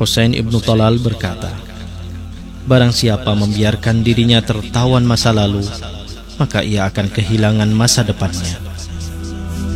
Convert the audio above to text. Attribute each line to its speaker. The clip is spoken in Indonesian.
Speaker 1: Husain ibnu Talal berkata, barang siapa membiarkan dirinya tertawan masa lalu, maka ia akan kehilangan masa depannya.